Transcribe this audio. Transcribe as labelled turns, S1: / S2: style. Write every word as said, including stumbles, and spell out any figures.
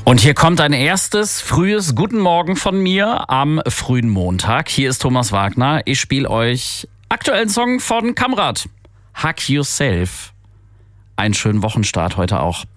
S1: Und hier kommt ein erstes frühes Guten Morgen von mir am frühen Montag. Hier ist Thomas Wagner. Ich spiele euch aktuellen Song von Kamrat. Hug Yourself. Einen schönen Wochenstart heute auch.